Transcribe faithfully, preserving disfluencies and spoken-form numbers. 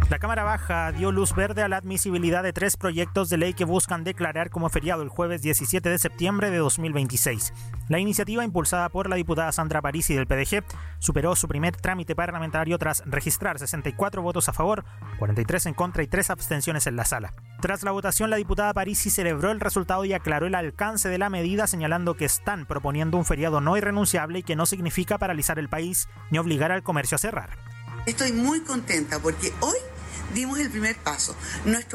La Cámara Baja dio luz verde a la admisibilidad de tres proyectos de ley que buscan declarar como feriado el jueves diecisiete de septiembre de dos mil veintiséis. La iniciativa, impulsada por la diputada Sandra Parisi del P D G, superó su primer trámite parlamentario tras registrar sesenta y cuatro votos a favor, cuarenta y tres en contra y tres abstenciones en la sala. Tras la votación, la diputada Parisi celebró el resultado y aclaró el alcance de la medida, señalando que están proponiendo un feriado no irrenunciable y que no significa paralizar el país ni obligar al comercio a cerrar. Estoy muy contenta porque hoy dimos el primer paso. Nuestro